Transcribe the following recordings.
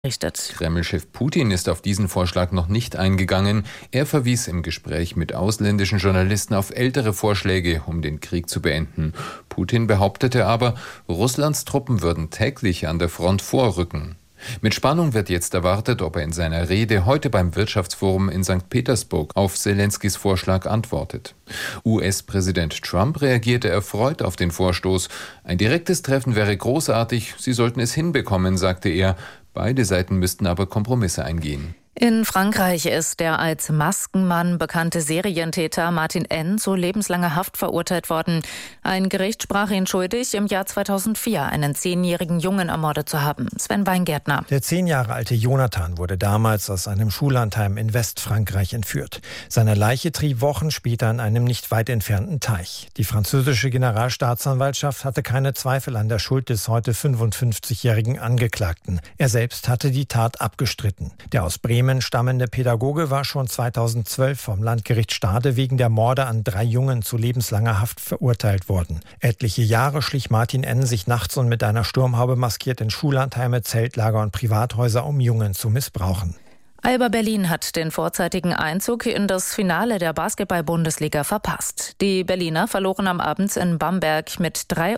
richtet. Kreml-Chef Putin ist auf diesen Vorschlag noch nicht eingegangen. Er verwies im Gespräch mit ausländischen Journalisten auf ältere Vorschläge, um den Krieg zu beenden. Putin behauptete aber, Russlands Truppen würden täglich an der Front vorrücken. Mit Spannung wird jetzt erwartet, ob er in seiner Rede heute beim Wirtschaftsforum in St. Petersburg auf Selenskys Vorschlag antwortet. US-Präsident Trump reagierte erfreut auf den Vorstoß. Ein direktes Treffen wäre großartig, sie sollten es hinbekommen, sagte er. Beide Seiten müssten aber Kompromisse eingehen. In Frankreich ist der als Maskenmann bekannte Serientäter Martin N. zu lebenslanger Haft verurteilt worden. Ein Gericht sprach ihn schuldig, im Jahr 2004 einen 10-jährigen Jungen ermordet zu haben. Sven Weingärtner. Der 10 Jahre alte Jonathan wurde damals aus einem Schullandheim in Westfrankreich entführt. Seine Leiche trieb Wochen später in einem nicht weit entfernten Teich. Die französische Generalstaatsanwaltschaft hatte keine Zweifel an der Schuld des heute 55-jährigen Angeklagten. Er selbst hatte die Tat abgestritten. Der aus Bremen stammende Pädagoge war schon 2012 vom Landgericht Stade wegen der Morde an 3 Jungen zu lebenslanger Haft verurteilt worden. Etliche Jahre schlich Martin N. sich nachts und mit einer Sturmhaube maskiert in Schullandheime, Zeltlager und Privathäuser, um Jungen zu missbrauchen. Alba Berlin hat den vorzeitigen Einzug in das Finale der Basketball-Bundesliga verpasst. Die Berliner verloren am Abend in Bamberg mit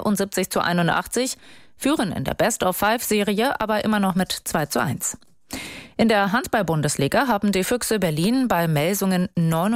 73:81, führen in der Best-of-5-Serie aber immer noch mit 2:1. In der Handball-Bundesliga haben die Füchse Berlin bei Melsungen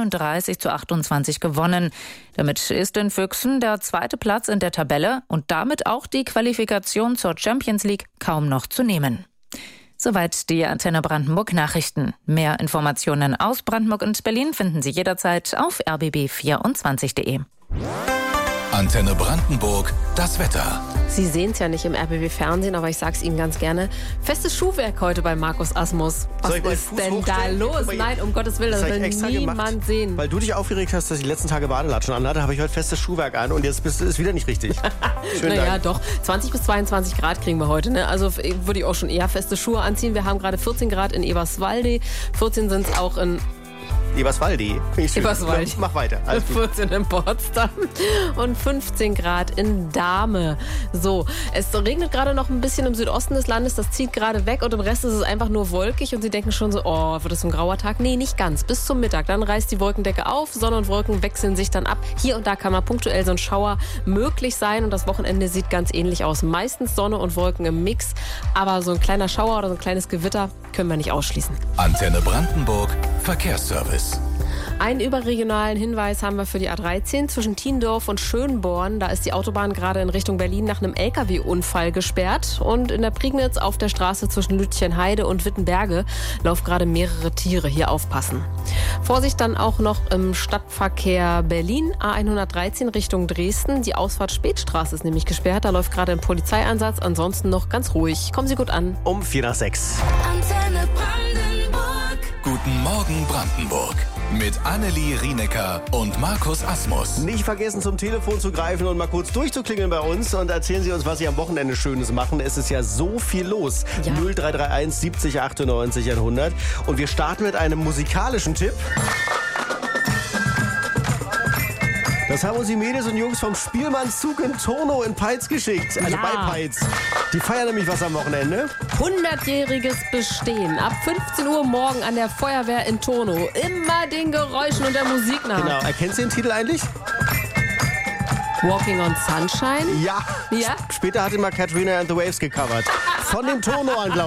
39:28 gewonnen. Damit ist den Füchsen der 2. Platz in der Tabelle und damit auch die Qualifikation zur Champions League kaum noch zu nehmen. Soweit die Antenne Brandenburg Nachrichten. Mehr Informationen aus Brandenburg und Berlin finden Sie jederzeit auf rbb24.de. Antenne Brandenburg, das Wetter. Sie sehen es ja nicht im RBB-Fernsehen, aber ich sag's Ihnen ganz gerne. Festes Schuhwerk heute bei Markus Asmus. Was ist denn da los? Nein, um Gottes Willen, das will niemand sehen. Weil du dich aufgeregt hast, dass ich die letzten Tage Badelatschen anhatte, habe ich heute festes Schuhwerk an und jetzt ist wieder nicht richtig. Naja, doch. 20 bis 22 Grad kriegen wir heute. Ne? Also würde ich auch schon eher feste Schuhe anziehen. Wir haben gerade 14 Grad in Eberswalde. 14 sind es auch in Eberswalde. Eberswalde. Mach weiter. 14 in Potsdam und 15 Grad in Dahme. So, es regnet gerade noch ein bisschen im Südosten des Landes. Das zieht gerade weg und im Rest ist es einfach nur wolkig. Und Sie denken schon so, oh, wird es ein grauer Tag? Nee, nicht ganz. Bis zum Mittag. Dann reißt die Wolkendecke auf. Sonne und Wolken wechseln sich dann ab. Hier und da kann mal punktuell so ein Schauer möglich sein. Und das Wochenende sieht ganz ähnlich aus. Meistens Sonne und Wolken im Mix. Aber so ein kleiner Schauer oder so ein kleines Gewitter können wir nicht ausschließen. Antenne Brandenburg, Verkehrsservice. Einen überregionalen Hinweis haben wir für die A13 zwischen Tiendorf und Schönborn. Da ist die Autobahn gerade in Richtung Berlin nach einem LKW-Unfall gesperrt. Und in der Prignitz auf der Straße zwischen Lütchenheide und Wittenberge laufen gerade mehrere Tiere. Hier aufpassen. Vorsicht dann auch noch im Stadtverkehr Berlin, A113 Richtung Dresden. Die Ausfahrt Spätstraße ist nämlich gesperrt. Da läuft gerade ein Polizeieinsatz. Ansonsten noch ganz ruhig. Kommen Sie gut an. Um 4:06. Antenne Brandenburg. Guten Morgen Brandenburg. Mit Annelie Rienecker und Markus Asmus. Nicht vergessen, zum Telefon zu greifen und mal kurz durchzuklingeln bei uns und erzählen Sie uns, was Sie am Wochenende Schönes machen. Es ist ja so viel los. Ja. 0331 70 98 100. Und wir starten mit einem musikalischen Tipp. Das haben uns die Mädels und Jungs vom Spielmannszug in Tono in Peitz geschickt. Also ja. Bei Peitz. Die feiern nämlich was am Wochenende. 100-jähriges Bestehen. Ab 15 Uhr morgen an der Feuerwehr in Tono. Immer den Geräuschen und der Musik nach. Genau. Erkennst du den Titel eigentlich? Walking on Sunshine? Ja. Ja? Später hat ihn mal Katrina and the Waves gecovert. Von dem Tono an, glaube ich.